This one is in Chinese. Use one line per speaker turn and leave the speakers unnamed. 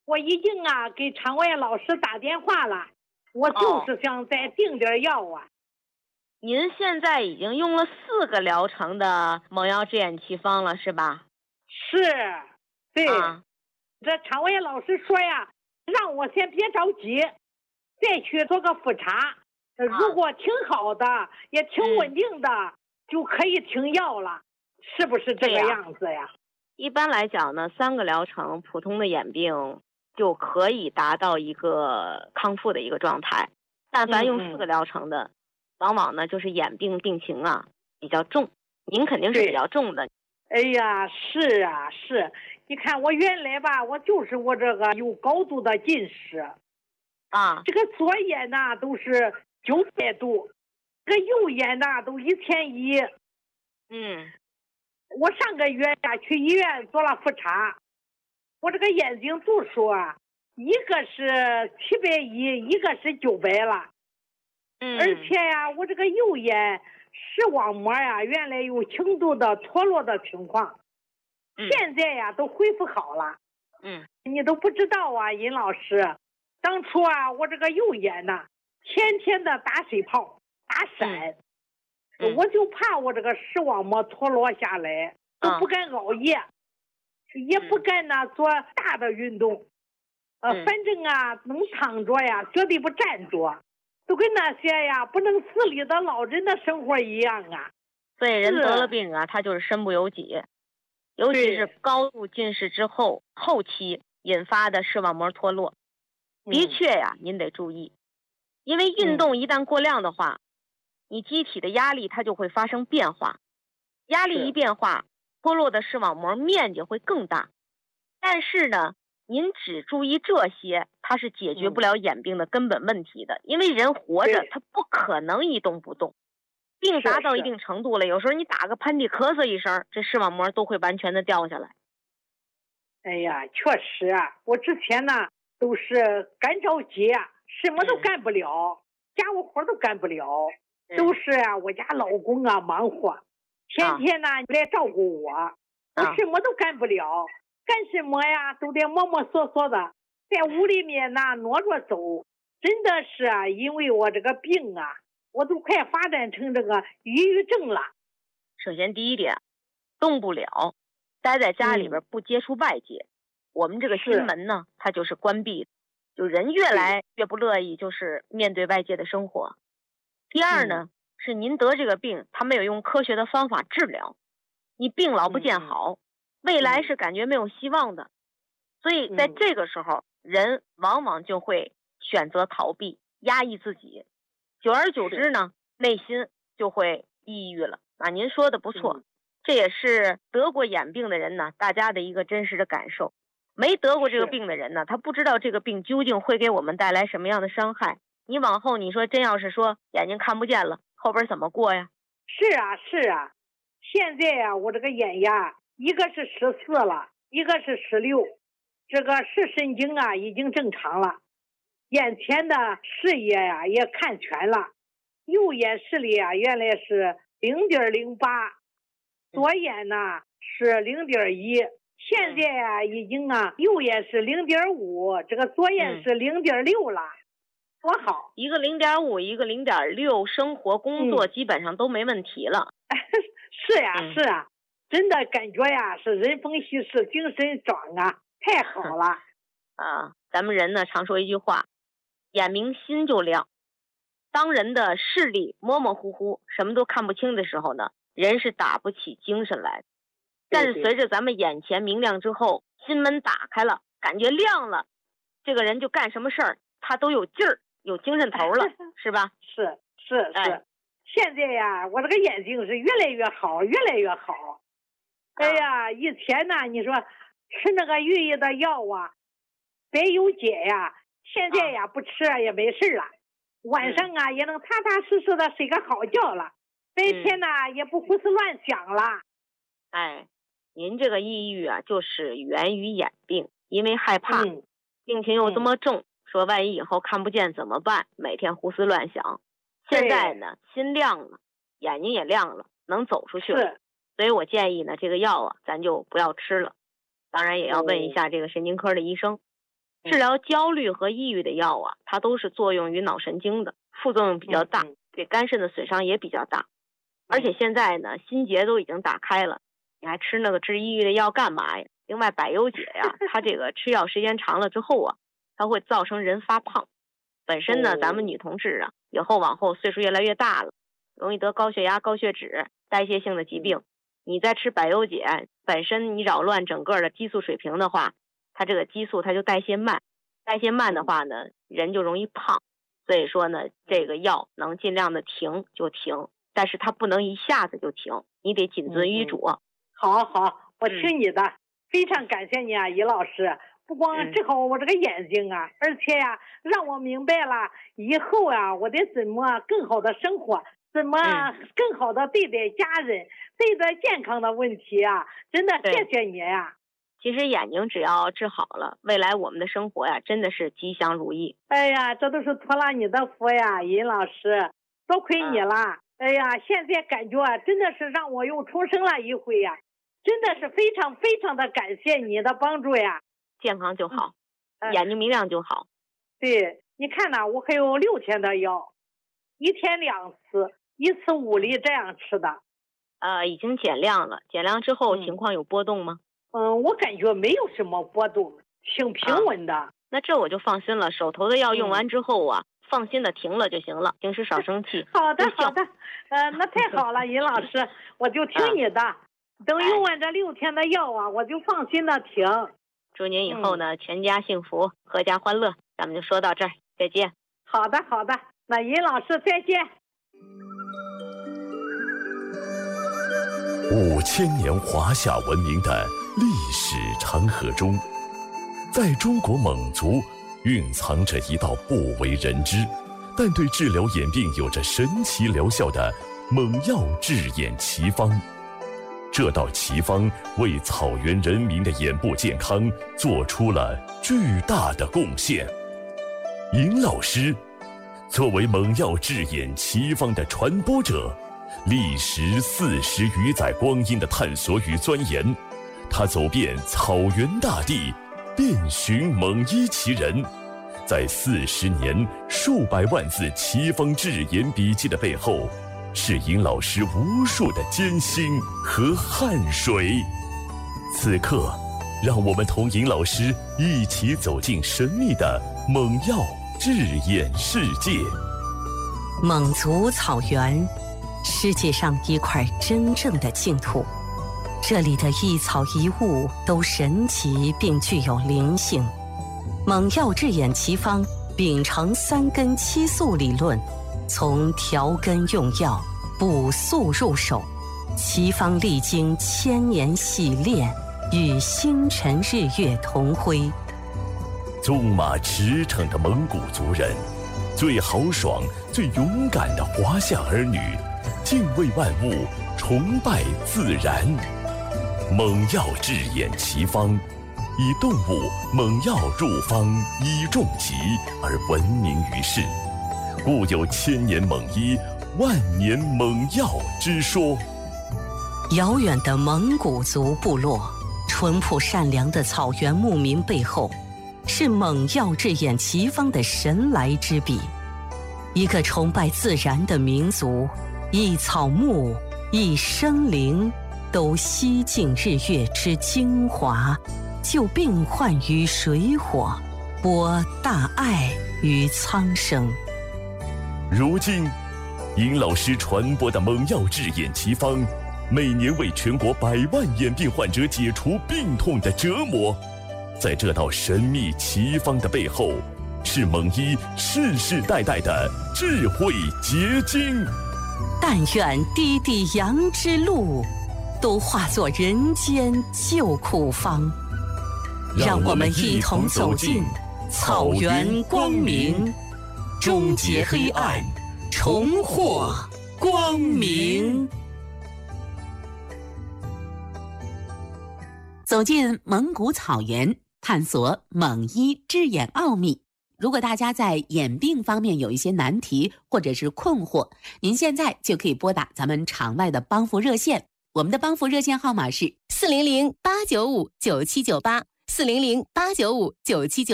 我已经给场外老师打电话了，我就是想再订点药啊。
您现在已经用了4个疗程的蒙药制眼奇方了，是吧？
是，对。这场外老师说呀，让我先别着急，再去做个复查。如果挺好的，也挺稳定的，就可以停药了，是不是这个样子呀？
一般来讲呢，3个疗程，普通的眼病就可以达到一个康复的一个状态。但凡用4个疗程的，往往呢就是眼病病情比较重。您肯定是比较重的。
哎呀，是啊，是。你看我原来吧，我这个有高度的近视这个左眼都是900度，这个右眼都1100。我上个月去医院做了复查，我这个眼睛度数一个是710，一个是900了。而且我这个右眼视网膜原来有轻度的脱落的情况，现在都恢复好了。你都不知道尹老师，当初我这个右眼天天的打水泡打闪，我就怕我这个视网膜脱落下来，都不敢熬夜，也不敢做大的运动。反正能躺着绝对不站着，都跟那些不能自理的老人的生活一样
所以人得了病他就是身不由己，尤其是高度近视之后后期引发的视网膜脱落，的确您得注意。因为运动一旦过量的话，你机体的压力它就会发生变化，压力一变化，脱落的视网膜面积会更大。但是呢，您只注意这些，它是解决不了眼病的根本问题的。因为人活着他不可能一动不动，病达到一定程度了，有时候你打个喷嚏咳嗽一声，这视网膜都会完全的掉下来。
哎呀，确实我之前都是干着急什么都干不了，家务活都干不了，都是我家老公忙活，天天来照顾我，我什么都干不了，干什么都得摸摸索索的，在屋里面挪着走。真的是因为我这个病我都快发展成这个抑郁症了。
首先第一点，动不了，待在家里边不接触外界，我们这个心门呢它就是关闭的，就人越来越不乐意就是面对外界的生活。第二呢，是您得这个病他没有用科学的方法治疗，你病老不见好，未来是感觉没有希望的。所以在这个时候人往往就会选择逃避，压抑自己，久而久之呢内心就会抑郁了您说的不错，这也是得过眼病的人呢大家的一个真实的感受。没得过这个病的人呢，他不知道这个病究竟会给我们带来什么样的伤害。你往后你说真要是说眼睛看不见了，后边怎么过呀？
是现在我这个眼一个是14了，一个是16，这个视神经已经正常了，眼前的视野也看全了，右眼视力原来是0.08，左眼是0.1，现在已经右眼是0.5，这个左眼是0.6了，多好！
一个0.5，一个0.6，生活工作基本上都没问题了。
是真的感觉是人逢喜事精神爽太好了
咱们人呢常说一句话，眼明心就亮。当人的视力模模糊糊，什么都看不清的时候呢，人是打不起精神来。但是随着咱们眼前明亮之后，心门打开了，感觉亮了，这个人就干什么事儿他都有劲儿，有精神头了是吧？
是现在我这个眼睛是越来越好，越来越好。哎呀，以前你说吃那个寓意的药百忧解现在不吃也没事了，晚上也能踏踏实实的睡个好觉了，白天也不胡思乱想了。
您这个抑郁就是源于眼病，因为害怕病情又这么重，说万一以后看不见怎么办，每天胡思乱想。现在呢心亮了，眼睛也亮了，能走出去了，所以我建议呢这个药咱就不要吃了，当然也要问一下这个神经科的医生。 治疗焦虑和抑郁的药啊，它都是作用于脑神经的，副作用比较大，对肝肾的损伤也比较大。而且现在呢，心结都已经打开了，你还吃那个治抑郁的药干嘛呀？另外百忧解呀，它这个吃药时间长了之后啊，它会造成人发胖。本身呢，咱们女同志啊，以后往后岁数越来越大了，容易得高血压、高血脂、代谢性的疾病。你再吃百忧解，本身你扰乱整个的激素水平的话，它这个激素它就代谢慢，代谢慢的话呢，人就容易胖。所以说呢，这个药能尽量的停就停，但是它不能一下子就停，你得谨遵医嘱。
好，我听你的，非常感谢你啊，尹老师。不光治好我这个眼睛啊，而且呀，让我明白了以后啊，我得怎么更好的生活，怎么更好的对待家人，对待健康的问题啊，真的谢谢你呀。
其实眼睛只要治好了，未来我们的生活呀，真的是吉祥如意。
哎呀，这都是托了你的福呀，尹老师，多亏你了。哎呀，现在感觉真的是让我又重生了一回呀，真的是非常非常的感谢你的帮助呀。
健康就好，眼睛明亮就好。
对，你看呢，我还有6天的药，1天2次，1次5粒这样吃的。
已经减量了，减量之后情况有波动吗？
我感觉没有什么波动，挺平稳的。
那这我就放心了，手头的药用完之后啊，放心的停了就行了，平时少生气。
好的，那太好了，尹老师，我就听你的。等用完这6天的药啊，我就放心的停。
祝您以后呢，全家幸福，阖家欢乐。咱们就说到这儿，再见。
好的，那尹老师再见。
5000年华夏文明的历史长河中，在中国蒙族蕴藏着一道不为人知，但对治疗眼病有着神奇疗效的蒙药治眼奇方。这道奇方为草原人民的眼部健康做出了巨大的贡献。尹老师作为蒙药治眼奇方的传播者，历时40余载光阴的探索与钻研，他走遍草原大地，遍寻蒙医奇人，在40年数百万字奇方治眼笔记的背后，是尹老师无数的艰辛和汗水。此刻，让我们同尹老师一起走进神秘的蒙药治眼世界。
蒙族草原，世界上一块真正的净土，这里的一草一物都神奇并具有灵性。蒙药治眼奇方秉承3根7素理论，从调根用药、补素入手，奇方历经1000年洗炼，与星辰日月同辉。
纵马驰骋的蒙古族人，最豪爽、最勇敢的华夏儿女，敬畏万物，崇拜自然。蒙药治眼奇方，以动物蒙药入方，以重疾而闻名于世，故有1000年蒙医、万年蒙药之说。
遥远的蒙古族部落，淳朴善良的草原牧民背后，是蒙药治眼奇方的神来之笔。一个崇拜自然的民族，一草木，一生灵，都吸尽日月之精华，救病患于水火，播大爱于苍生。
如今，尹老师传播的蒙药治眼奇方，每年为全国100万眼病患者解除病痛的折磨。在这道神秘奇方的背后，是蒙医世世代代的智慧结晶。
但愿滴滴阳之路，都化作人间救苦方。让我们一同走进草原光明，终结黑暗，重获光明。
走进蒙古草原，探索蒙医治眼奥秘。如果大家在眼病方面有一些难题或者是困惑，您现在就可以拨打咱们场外的帮扶热线，我们的帮扶热线号码是400-895-9798，400-895-9798。